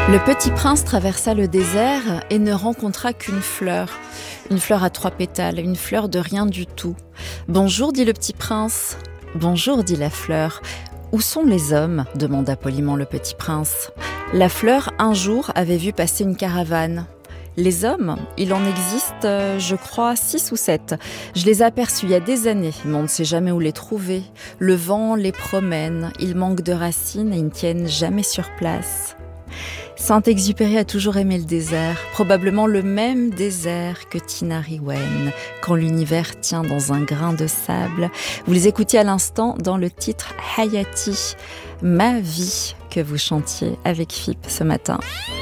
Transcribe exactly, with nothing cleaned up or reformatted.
Le petit prince traversa le désert et ne rencontra qu'une fleur. Une fleur à trois pétales, une fleur de rien du tout. « Bonjour » dit le petit prince. « Bonjour » dit la fleur. « Où sont les hommes » demanda poliment le petit prince. La fleur, un jour, avait vu passer une caravane. Les hommes, il en existe, euh, je crois, six ou sept. Je les ai aperçus il y a des années, mais on ne sait jamais où les trouver. Le vent les promène, ils manquent de racines et ils ne tiennent jamais sur place. Saint-Exupéry a toujours aimé le désert, probablement le même désert que Tinariwen, quand l'univers tient dans un grain de sable. Vous les écoutiez à l'instant dans le titre Hayati, ma vie, que vous chantiez avec F I P ce matin.